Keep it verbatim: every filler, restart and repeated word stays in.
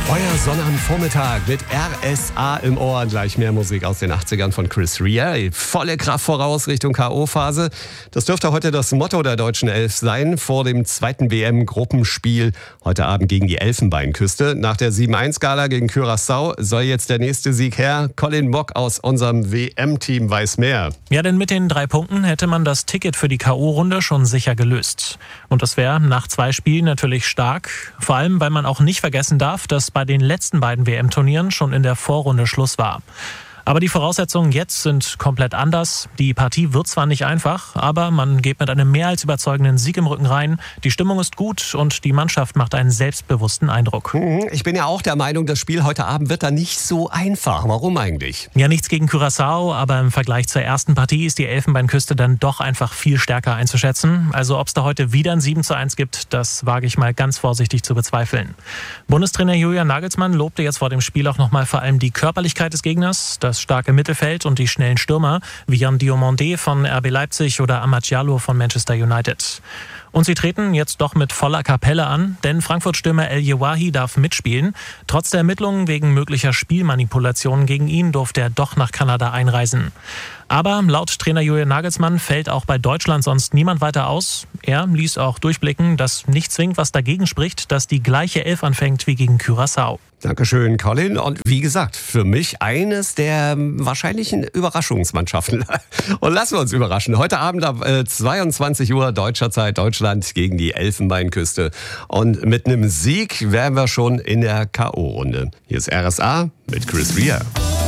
Euer Sonnabendvormittag mit R S A im Ohr. Gleich mehr Musik aus den achtzigern von Chris Rea. Volle Kraft voraus Richtung K O-Phase. Das dürfte heute das Motto der deutschen Elf sein vor dem zweiten W M-Gruppenspiel. Heute Abend gegen die Elfenbeinküste. Nach der sieben eins Gala gegen Curaçao soll jetzt der nächste Sieg her. Colin Mock aus unserem W M-Team weiß mehr. Ja, denn mit den drei Punkten hätte man das Ticket für die K O-Runde schon sicher gelöst. Und das wäre nach zwei Spielen natürlich stark. Vor allem, weil man auch nicht vergessen darf, dass bei den letzten beiden W M-Turnieren schon in der Vorrunde Schluss war. Aber die Voraussetzungen jetzt sind komplett anders. Die Partie wird zwar nicht einfach, aber man geht mit einem mehr als überzeugenden Sieg im Rücken rein. Die Stimmung ist gut und die Mannschaft macht einen selbstbewussten Eindruck. Ich bin ja auch der Meinung, das Spiel heute Abend wird da nicht so einfach. Warum eigentlich? Ja, nichts gegen Curaçao, aber im Vergleich zur ersten Partie ist die Elfenbeinküste dann doch einfach viel stärker einzuschätzen. Also ob es da heute wieder ein sieben zu eins gibt, das wage ich mal ganz vorsichtig zu bezweifeln. Bundestrainer Julian Nagelsmann lobte jetzt vor dem Spiel auch nochmal vor allem die Körperlichkeit des Gegners, das starke Mittelfeld und die schnellen Stürmer wie Jan Diomande von R B Leipzig oder Amad Diallo von Manchester United. Und sie treten jetzt doch mit voller Kapelle an, denn Frankfurt-Stürmer El Yewahi darf mitspielen. Trotz der Ermittlungen wegen möglicher Spielmanipulationen gegen ihn durfte er doch nach Kanada einreisen. Aber laut Trainer Julian Nagelsmann fällt auch bei Deutschland sonst niemand weiter aus. Er ließ auch durchblicken, dass nicht zwingend was dagegen spricht, dass die gleiche Elf anfängt wie gegen Curaçao. Dankeschön, Colin. Und wie gesagt, für mich eines der wahrscheinlichen Überraschungsmannschaften. Und lassen wir uns überraschen. Heute Abend ab zweiundzwanzig Uhr deutscher Zeit Deutschland gegen die Elfenbeinküste. Und mit einem Sieg wären wir schon in der K O-Runde. Hier ist R S A mit Chris Rea.